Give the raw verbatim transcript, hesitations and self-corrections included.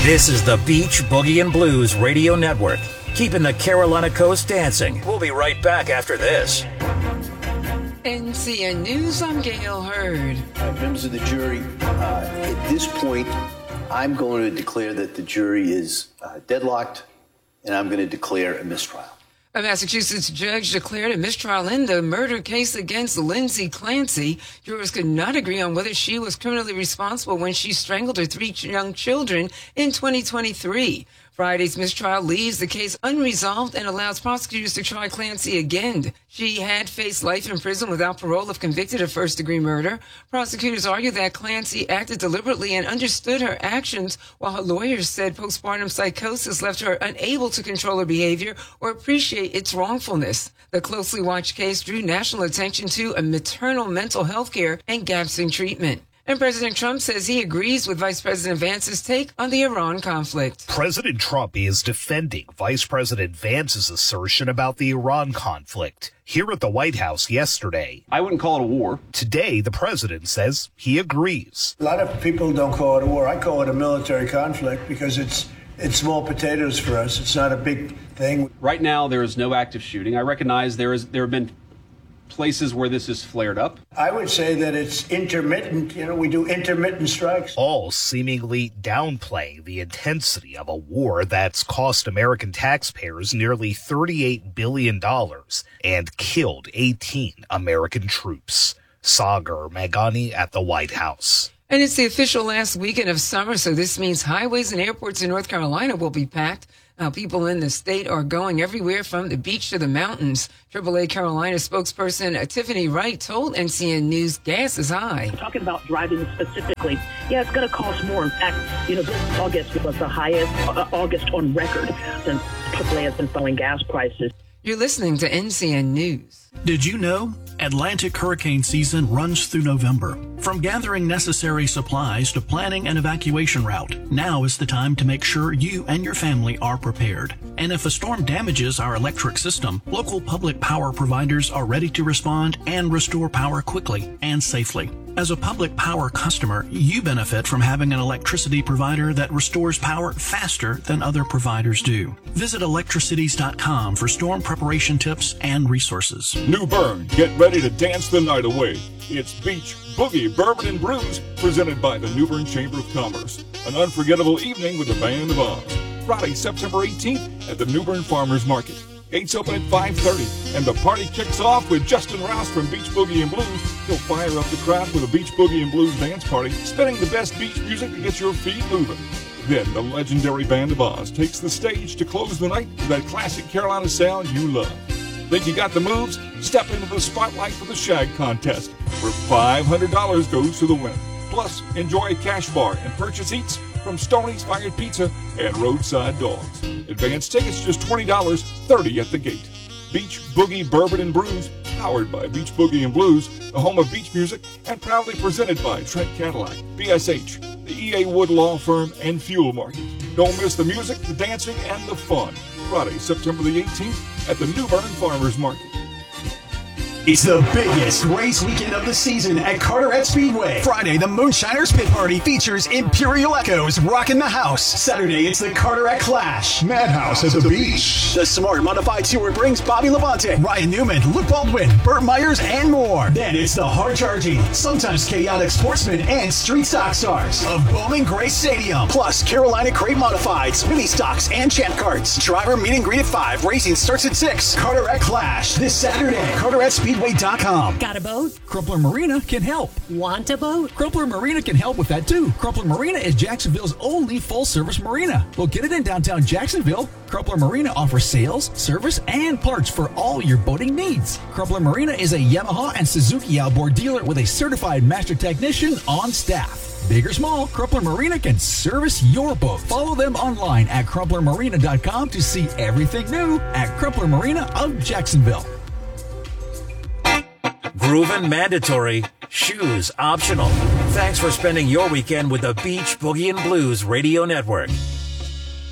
This is the Beach Boogie and Blues Radio Network, keeping the Carolina coast dancing. We'll be right back after this. N C N News, I'm Gail Hurd. Uh, members of the jury, uh, at this point, I'm going to declare that the jury is uh, deadlocked, and I'm going to declare a mistrial. A Massachusetts judge declared a mistrial in the murder case against Lindsay Clancy. Jurors could not agree on whether she was criminally responsible when she strangled her three young children in twenty twenty-three. Friday's mistrial leaves the case unresolved and allows prosecutors to try Clancy again. She had faced life in prison without parole if convicted of first-degree murder. Prosecutors argue that Clancy acted deliberately and understood her actions, while her lawyers said postpartum psychosis left her unable to control her behavior or appreciate its wrongfulness. The closely watched case drew national attention to a maternal mental health care and gaps in treatment. And President Trump says he agrees with Vice President Vance's take on the Iran conflict. President Trump is defending Vice President Vance's assertion about the Iran conflict here at the White House yesterday. I wouldn't call it a war. Today, the president says he agrees. A lot of people don't call it a war. I call it a military conflict because it's it's small potatoes for us. It's not a big thing. Right now, there is no active shooting. I recognize there is there have been places where this has flared up. I would say that it's intermittent. You know, we do intermittent strikes. All seemingly downplaying the intensity of a war that's cost American taxpayers nearly thirty-eight billion dollars and killed eighteen American troops. Sagar Meghani at the White House. And it's the official last weekend of summer, so this means highways and airports in North Carolina will be packed. Now, people in the state are going everywhere from the beach to the mountains. triple A Carolina spokesperson uh, Tiffany Wright told N C N News gas is high. Talking about driving specifically, yeah, it's going to cost more. In fact, you know, this August was the highest uh, August on record since triple A has been selling gas prices. You're listening to N C N News. Did you know Atlantic hurricane season runs through November? From gathering necessary supplies to planning an evacuation route, now is the time to make sure you and your family are prepared. And if a storm damages our electric system, local public power providers are ready to respond and restore power quickly and safely. As a public power customer, you benefit from having an electricity provider that restores power faster than other providers do. Visit electricities dot com for storm preparation tips and resources. New Bern, get ready to dance the night away. It's Beach Boogie Bourbon and Brews, presented by the New Bern Chamber of Commerce. An unforgettable evening with the Band of Oz. Friday, September eighteenth at the New Bern Farmers Market. Gates open at five thirty, and the party kicks off with Justin Rouse from Beach Boogie and Blues. He'll fire up the crowd with a Beach Boogie and Blues dance party, spinning the best beach music to get your feet moving. Then the legendary Band of Oz takes the stage to close the night with that classic Carolina sound you love. Think you got the moves? Step into the spotlight for the Shag Contest, where five hundred dollars goes to the winner. Plus, enjoy a cash bar and purchase eats from Stoney's Fired Pizza and Roadside Dogs. Advance tickets just twenty dollars, thirty dollars at the gate. Beach Boogie Bourbon and Brews, powered by Beach Boogie and Blues, the home of beach music, and proudly presented by Trent Cadillac, B S H, the E A Wood Law Firm, and Fuel Market. Don't miss the music, the dancing, and the fun. Friday, September the eighteenth at the New Bern Farmers Market. It's the biggest race weekend of the season at Carteret Speedway. Friday, the Moonshiners Pit Party features Imperial Echoes rocking the house. Saturday, it's the Carteret Clash. Madhouse at the beach. The Smart Modified Tour brings Bobby Labonte, Ryan Newman, Luke Baldwin, Burt Myers, and more. Then it's the hard-charging, sometimes chaotic sportsmen and street stock stars of Bowling Gray Stadium. Plus, Carolina Crate Modifieds, mini stocks, and champ carts. Driver meet and greet at five. Racing starts at six. Carteret Clash this Saturday. Carteret Speedway. dot com. Got a boat? Crumpler Marina can help. Want a boat? Crumpler Marina can help with that too. Crumpler Marina is Jacksonville's only full-service marina. Located in downtown Jacksonville, Crumpler Marina offers sales, service, and parts for all your boating needs. Crumpler Marina is a Yamaha and Suzuki outboard dealer with a certified master technician on staff. Big or small, Crumpler Marina can service your boat. Follow them online at crumpler marina dot com to see everything new at Crumpler Marina of Jacksonville. Groovin' mandatory, shoes optional. Thanks for spending your weekend with the Beach Boogie and Blues Radio Network.